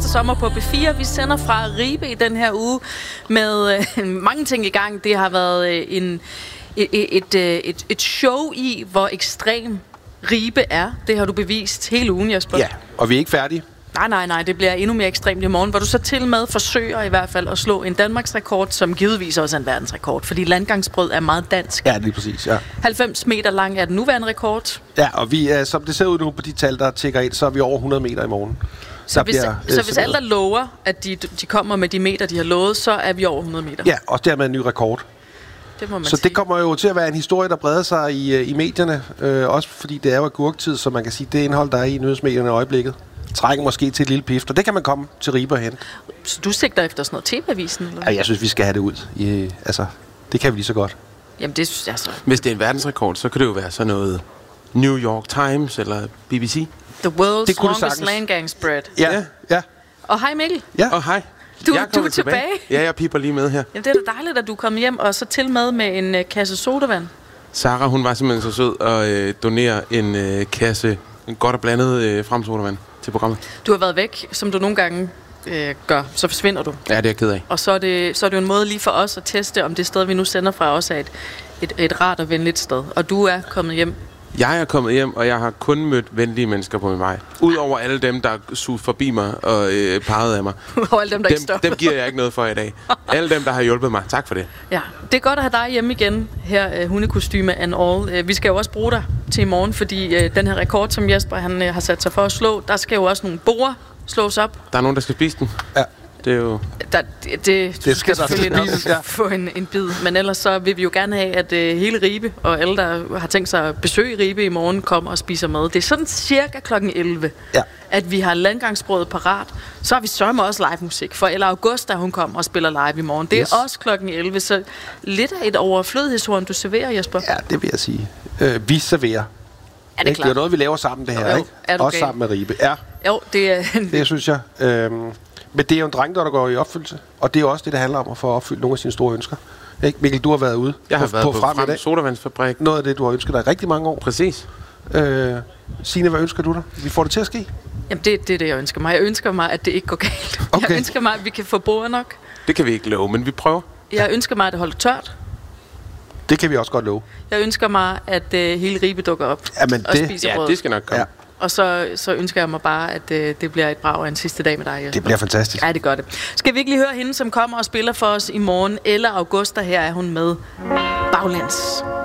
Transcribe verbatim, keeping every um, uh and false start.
bedste sommer på B fire. Vi sender fra Ribe i den her uge med øh, mange ting i gang. Det har været øh, en, et, et, et, et show i, hvor ekstrem Ribe er. Det har du bevist hele ugen, Jesper. Ja, og vi er ikke færdige. Nej, nej, nej, det bliver endnu mere ekstremt i morgen, hvor du så til med forsøger i hvert fald at slå en Danmarks rekord, som givetvis også er en verdensrekord, fordi landgangsbrød er meget dansk. Ja, lige præcis, ja. halvfems meter lang er den nuværende rekord. Ja, og vi er, som det ser ud nu på de tal, der tækker ind, så er vi over hundrede meter i morgen. Så der hvis, bliver, så øh, hvis alle der lover, at de, de kommer med de meter, de har lovet, så er vi over hundrede meter. Ja, og dermed en ny rekord. Det må man så sige. Det kommer jo til at være en historie, der breder sig i, i medierne, øh, også fordi det er jo agurktid, så man kan sige, det indhold, der er i nyhedsmedierne i øjeblikket, trænger måske til et lille pift, og det kan man komme til Ribe hen. Så du sigter efter sådan noget T V-avisen? Eller? Ja, jeg synes, vi skal have det ud. I, altså, det kan vi lige så godt. Jamen, det synes jeg så. Hvis det er en verdensrekord, så kan det jo være sådan noget New York Times eller B B C. The world's longest landgangsbread. Ja, ja. ja. Og hej Mikkel. Ja. Og hej. Du, du er tilbage. tilbage. Ja, jeg piper lige med her. Jamen, det er da dejligt, at du er kommet hjem, og så til med med en uh, kasse sodavand. Sarah, hun var simpelthen så sød at øh, donere en øh, kasse en godt og blandet øh, fremsodavand til programmet. Du har været væk, som du nogle gange øh, gør, så forsvinder du. Ja, det er jeg ked af. Og så er, det, så er det jo en måde lige for os at teste, om det sted, vi nu sender fra, også er et, et, et rart og venligt sted. Og du er kommet hjem. Jeg er kommet hjem, og jeg har kun mødt venlige mennesker på min vej. Udover alle dem, der suger forbi mig og øh, pegede af mig. Udover alle dem, der dem, ikke stopper. Dem giver jeg ikke noget for i dag. Alle dem, der har hjulpet mig. Tak for det. Ja, det er godt at have dig hjemme igen, her uh, hundekostyme and all. Uh, vi skal jo også bruge dig til i morgen, fordi uh, den her rekord, som Jesper han, uh, har sat sig for at slå, der skal jo også nogle borde slås op. Der er nogen, der skal spise den. Ja. Det er jo... Der, det, det, det skal selvfølgelig nok ja. få en, en bid. Men ellers så vil vi jo gerne have, at uh, hele Ribe og alle, der har tænkt sig at besøge Ribe i morgen, kommer og spiser mad. Det er sådan cirka klokken elleve, ja. at vi har landgangsbrødet parat. Så har vi sørme også live musik, for Ella Augusta, hun kommer og spiller live i morgen. Det er yes. også klokken elleve, så lidt af et overflødighedshorn, du serverer, Jesper. Ja, det vil jeg sige. Øh, vi serverer. Er det klart? Det er noget, vi laver sammen, det her, jo, ikke? Også okay? Sammen med Ribe. Ja. Jo, det er... det synes jeg. Øhm, men det er jo en dreng, der går i opfyldelse. Og det er også det, det handler om at få opfyldt nogle af sine store ønsker. Ikke? Mikkel, du har været ude jeg har på, været på, på frem, frem sodavandsfabrik. Noget af det, du har ønsket dig i rigtig mange år. Præcis. Øh, Signe, hvad ønsker du dig? Vi får det til at ske? Jamen, det, det er det, jeg ønsker mig. Jeg ønsker mig, at det ikke går galt. Okay. Jeg ønsker mig, at vi kan få bord nok. Det kan vi ikke love, men vi prøver. Jeg ønsker mig, at det holder tørt. Det kan vi også godt love. Jeg ønsker mig, at uh, hele Ribe dukker op Jamen, og det, spiser ja, brød. det skal nok komme. Ja. Og så, så ønsker jeg mig bare, at uh, det bliver et brag af en sidste dag med dig, Jesper. Det bliver fantastisk. Ja, det gør det. Skal vi ikke lige høre hende, som kommer og spiller for os i morgen? Ella Augusta, her er hun med Baglands.